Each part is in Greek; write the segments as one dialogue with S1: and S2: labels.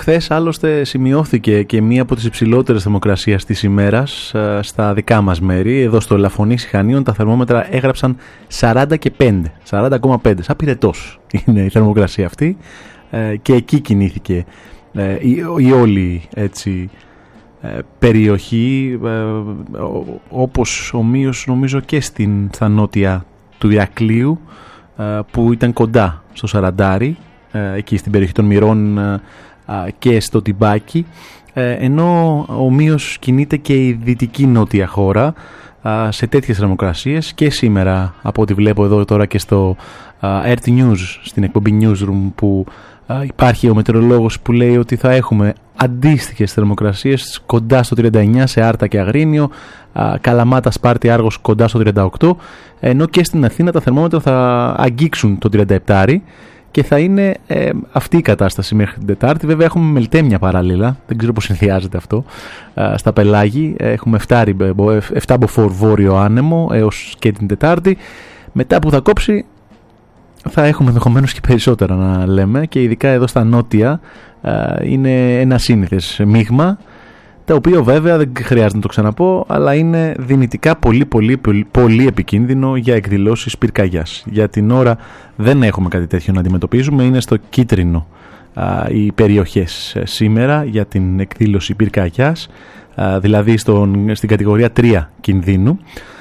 S1: Χθες άλλωστε σημειώθηκε και μία από τις υψηλότερες θερμοκρασίες της ημέρας στα δικά μας μέρη. Εδώ στο Ελαφωνήσι Χανίων τα θερμόμετρα έγραψαν 40,5. Σαν πυρετός είναι η θερμοκρασία αυτή και εκεί κινήθηκε η όλη έτσι περιοχή, όπως ομοίως νομίζω και στα νότια του Ηρακλείου που ήταν κοντά στο Σαραντάρι, εκεί στην περιοχή των Μυρών και στο Τιμπάκι, ενώ ομοίως κινείται και η δυτική νότια χώρα σε τέτοιες θερμοκρασίες και σήμερα, από ό,τι βλέπω εδώ τώρα και στο RT News, στην εκπομπή Newsroom, που υπάρχει ο μετεωρολόγος που λέει ότι θα έχουμε αντίστοιχες θερμοκρασίες κοντά στο 39 σε Άρτα και Αγρίνιο, Καλαμάτα, Σπάρτη, Άργος κοντά στο 38, ενώ και στην Αθήνα τα θερμόμετρα θα αγγίξουν το 37 και θα είναι αυτή η κατάσταση μέχρι την Τετάρτη. Βέβαια έχουμε Μελτέμια παράλληλα, δεν ξέρω πώς συνδυάζεται αυτό, στα Πελάγη έχουμε 7 μποφόρ βόρειο άνεμο έως και την Τετάρτη. Μετά που θα κόψει θα έχουμε ενδεχομένως και περισσότερα να λέμε, και ειδικά εδώ στα νότια είναι ένα σύνηθες μείγμα, το οποίο βέβαια δεν χρειάζεται να το ξαναπώ, αλλά είναι δυνητικά πολύ επικίνδυνο για εκδηλώσεις πυρκαγιάς. Για την ώρα δεν έχουμε κάτι τέτοιο να αντιμετωπίζουμε, είναι στο κίτρινο οι περιοχές σήμερα για την εκδήλωση πυρκαγιάς, δηλαδή στην κατηγορία 3 κινδύνου,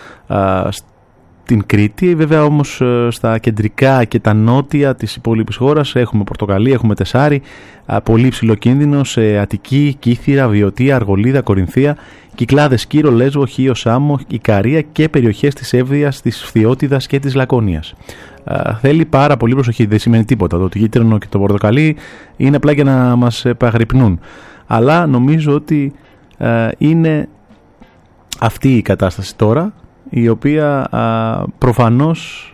S1: την Κρήτη. Βέβαια όμως στα κεντρικά και τα νότια της υπόλοιπης χώρας έχουμε Πορτοκαλί, έχουμε Τεσάρι, πολύ υψηλό κίνδυνο σε Αττική, Κύθυρα, Βιωτία, Αργολίδα, Κορινθία, Κυκλάδες, Κύρο, Λέσβο, Χίο, Σάμο, Ικαρία και περιοχές της Εύβοιας, της Φθιώτιδας και της Λακωνίας. Θέλει πάρα πολύ προσοχή, δεν σημαίνει τίποτα. Το κίτρινο και το πορτοκαλί είναι απλά για να μας επαγρυπνούν. Αλλά νομίζω ότι είναι αυτή η κατάσταση τώρα, η οποία προφανώς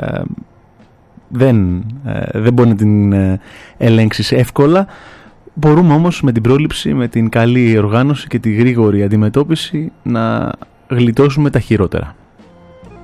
S1: δεν μπορεί να την ελέγξεις εύκολα. Μπορούμε όμως με την πρόληψη, με την καλή οργάνωση και τη γρήγορη αντιμετώπιση να γλιτώσουμε τα χειρότερα.